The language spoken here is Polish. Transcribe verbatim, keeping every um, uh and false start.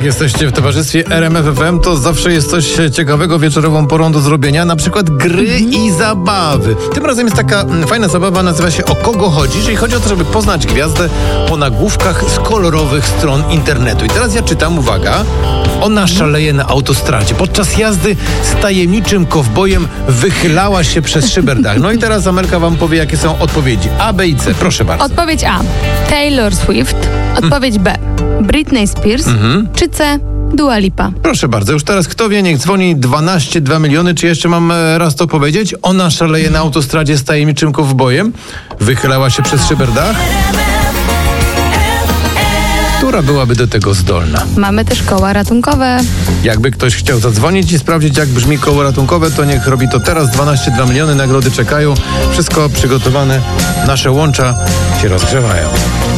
Jak jesteście w towarzystwie R M F F M, to zawsze jest coś ciekawego wieczorową porą do zrobienia, na przykład gry i zabawy. Tym razem jest taka fajna zabawa, nazywa się O kogo chodzi? Czyli chodzi o to, żeby poznać gwiazdę po nagłówkach z kolorowych stron internetu. I teraz ja czytam, uwaga, ona szaleje na autostradzie. Podczas jazdy z tajemniczym kowbojem wychylała się przez szyberdach. No i teraz Amelka wam powie, jakie są odpowiedzi. A, B i C. Proszę bardzo. Odpowiedź A. Taylor Swift. Odpowiedź B. Britney Spears. Mhm. Czy C. Dua Lipa. Proszę bardzo, już teraz kto wie, niech dzwoni dwanaście dwa miliony, czy jeszcze mam e, raz to powiedzieć? Ona szaleje na autostradzie z tajemniczym kowbojem, wychylała się przez szyberdach. Która byłaby do tego zdolna? Mamy też koła ratunkowe. Jakby ktoś chciał zadzwonić i sprawdzić, jak brzmi koło ratunkowe, to niech robi to teraz. dwanaście dwa miliony, nagrody czekają. Wszystko przygotowane. Nasze łącza się rozgrzewają.